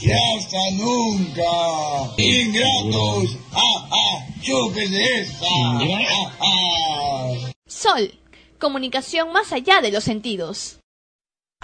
Y hasta nunca. Ingratos. Chúpese esta. Sol, comunicación más allá de los sentidos.